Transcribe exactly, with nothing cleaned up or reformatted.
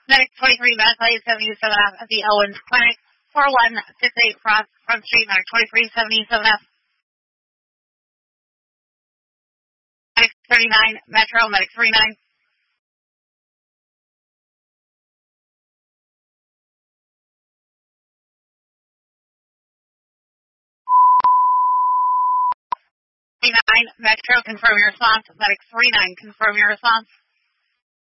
Medic twenty-three, Medical eight seventy-seven F at the Owens Clinic, four one six eight Front, Front Street, Medic twenty-three seventy-seven F. Medic thirty-nine, Metro, Medic thirty-nine. thirty-nine, Metro, confirm your response. Medic thirty-nine, confirm your response.